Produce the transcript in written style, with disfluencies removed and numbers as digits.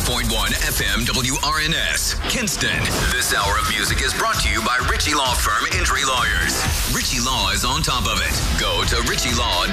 FM WRNS, Kinston. This hour of music is brought to you by Ritchie Law Firm Injury Lawyers. Ritchie Law is on top of it. Go to ritchielaw.ca.